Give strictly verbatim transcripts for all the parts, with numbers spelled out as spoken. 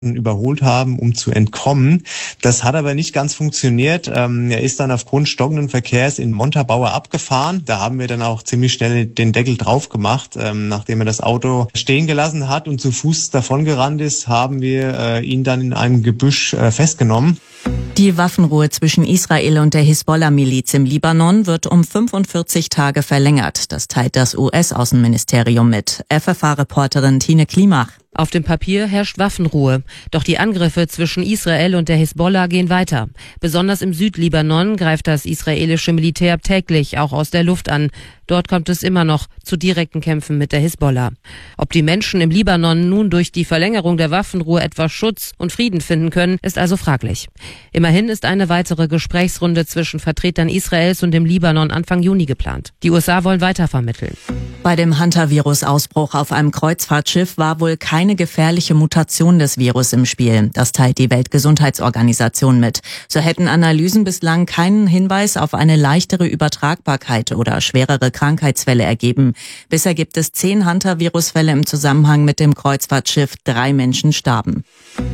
überholt haben, um zu entkommen. Das hat aber nicht ganz funktioniert. Ähm, er ist dann aufgrund stockenden Verkehrs in Montabaur abgefahren. Da haben wir dann auch ziemlich schnell den Deckel drauf gemacht. Ähm, nachdem er das Auto stehen gelassen hat und zu Fuß davongerannt ist, haben wir äh, ihn dann in einem Gebüsch äh, festgenommen. Die Waffenruhe zwischen Israel und der Hisbollah-Miliz im Libanon wird um fünfundvierzig Tage verlängert. Das teilt das U S-Außenministerium mit. F F H-Reporterin Tine Klimach. Auf dem Papier herrscht Waffenruhe. Doch die Angriffe zwischen Israel und der Hisbollah gehen weiter. Besonders im Südlibanon greift das israelische Militär täglich auch aus der Luft an. Dort kommt es immer noch zu direkten Kämpfen mit der Hisbollah. Ob die Menschen im Libanon nun durch die Verlängerung der Waffenruhe etwas Schutz und Frieden finden können, ist also fraglich. Immerhin ist eine weitere Gesprächsrunde zwischen Vertretern Israels und dem Libanon Anfang Juni geplant. Die U S A wollen weitervermitteln. Bei dem Hantavirus-Ausbruch auf einem Kreuzfahrtschiff war wohl keine gefährliche Mutation des Virus im Spiel. Das teilt die Weltgesundheitsorganisation mit. So hätten Analysen bislang keinen Hinweis auf eine leichtere Übertragbarkeit oder schwerere Krankheitsfälle ergeben. Bisher gibt es zehn Hantavirus-Fälle im Zusammenhang mit dem Kreuzfahrtschiff. Drei Menschen starben.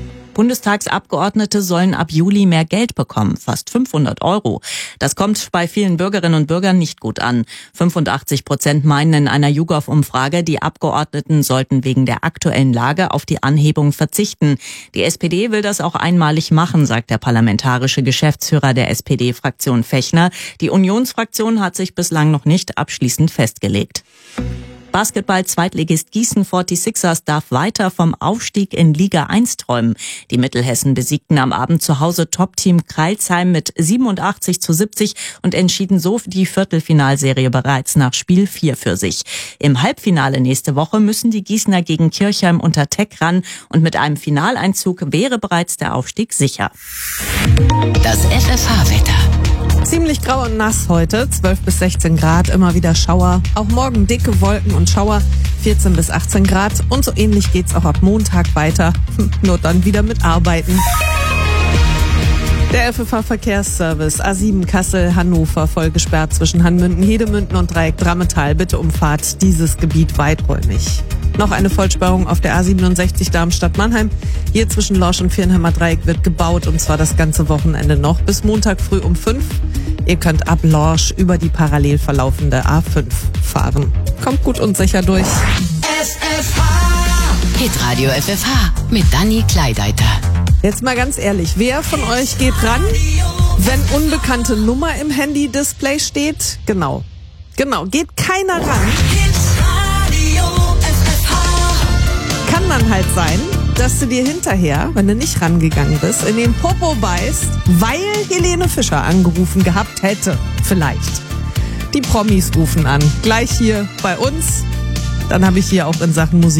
Bundestagsabgeordnete sollen ab Juli mehr Geld bekommen, fast fünfhundert Euro. Das kommt bei vielen Bürgerinnen und Bürgern nicht gut an. fünfundachtzig Prozent meinen in einer YouGov-Umfrage, die Abgeordneten sollten wegen der aktuellen Lage auf die Anhebung verzichten. Die S P D will das auch einmalig machen, sagt der parlamentarische Geschäftsführer der S P D-Fraktion Fechner. Die Unionsfraktion hat sich bislang noch nicht abschließend festgelegt. Basketball-Zweitligist Gießen Forty-Sixers darf weiter vom Aufstieg in Liga eins träumen. Die Mittelhessen besiegten am Abend zu Hause Top-Team Crailsheim mit siebenundachtzig zu siebzig und entschieden so die Viertelfinalserie bereits nach Spiel vier für sich. Im Halbfinale nächste Woche müssen die Gießener gegen Kirchheim unter Teck ran und mit einem Finaleinzug wäre bereits der Aufstieg sicher. Das F F H-Wetter. Ziemlich grau und nass heute, zwölf bis sechzehn Grad, immer wieder Schauer. Auch morgen dicke Wolken und Schauer, vierzehn bis achtzehn Grad. Und so ähnlich geht's auch ab Montag weiter, nur dann wieder mit Arbeiten. Der F F H-Verkehrsservice A sieben Kassel-Hannover voll gesperrt zwischen Hanmünden, Hedemünden und Dreieck Drammetal. Bitte umfahrt dieses Gebiet weiträumig. Noch eine Vollsperrung auf der A siebenundsechzig Darmstadt-Mannheim. Hier zwischen Lorsch und Viernheimer Dreieck wird gebaut und zwar das ganze Wochenende noch bis Montag früh um fünf. Ihr könnt ab Lorsch über die parallel verlaufende A fünf fahren. Kommt gut und sicher durch. F F H. Hitradio F F H mit Dani Kleideiter. Jetzt mal ganz ehrlich, wer von euch geht ran, wenn unbekannte Nummer im Handy-Display steht? Genau, genau, geht keiner ran. Kann dann halt sein, dass du dir hinterher, wenn du nicht rangegangen bist, in den Popo beißt, weil Helene Fischer angerufen gehabt hätte. Vielleicht. Die Promis rufen an. Gleich hier bei uns. Dann habe ich hier auch in Sachen Musik